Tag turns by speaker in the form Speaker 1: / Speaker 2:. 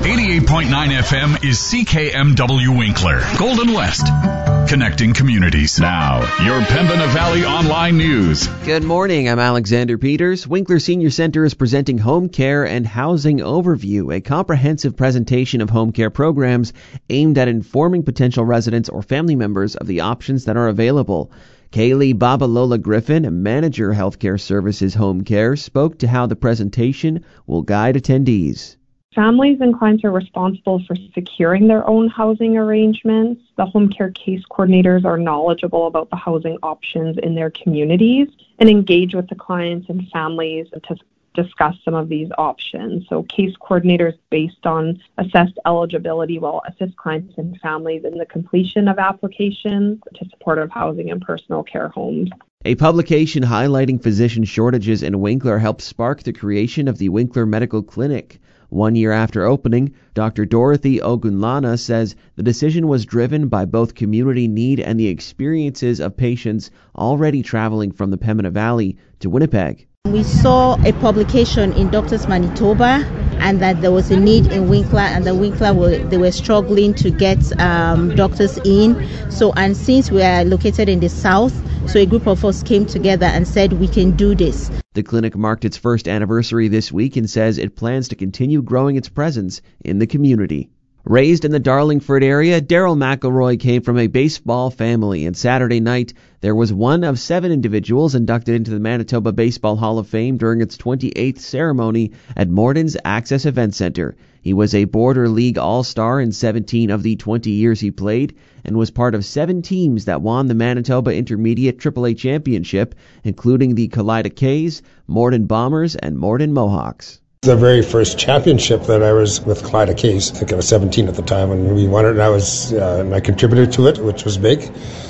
Speaker 1: 88.9 FM is CKMW Winkler, Golden West. Connecting communities. Now, your Pembina Valley Online News.
Speaker 2: Good morning, I'm Alexander Peters. Winkler Senior Center is presenting Home Care and Housing Overview, a comprehensive presentation of home care programs aimed at informing potential residents or family members of the options that are available. Kaylee Babalola Griffin, a manager Healthcare Services Home Care, spoke to how the presentation will guide attendees.
Speaker 3: Families and clients are responsible for securing their own housing arrangements. The home care case coordinators are knowledgeable about the housing options in their communities and engage with the clients and families to discuss some of these options. So case coordinators, based on assessed eligibility, will assist clients and families in the completion of applications to supportive housing and personal care homes.
Speaker 2: A publication highlighting physician shortages in Winkler helped spark the creation of the Winkler Medical Clinic. 1 year after opening, Dr. Dorothy Ogunlana says the decision was driven by both community need and the experiences of patients already traveling from the Pembina Valley to Winnipeg.
Speaker 4: We saw a publication in Doctors Manitoba and that there was a need in Winkler, and the Winkler they were struggling to get doctors in. And since we are located in the south, so a group of us came together and said we can do this.
Speaker 2: The clinic marked its first anniversary this week and says it plans to continue growing its presence in the community. Raised in the Darlingford area, Daryl McElroy came from a baseball family, and Saturday night there was one of 7 individuals inducted into the Manitoba Baseball Hall of Fame during its 28th ceremony at Morton's Access Event Center. He was a Border League All-Star in 17 of the 20 years he played and was part of 7 teams that won the Manitoba Intermediate AAA Championship, including the Kalida Kays, Morton Bombers, and Morton Mohawks.
Speaker 5: The very first championship that I was with Kalida Kays, I think I was 17 at the time when we won it, and I contributed to it, which was big.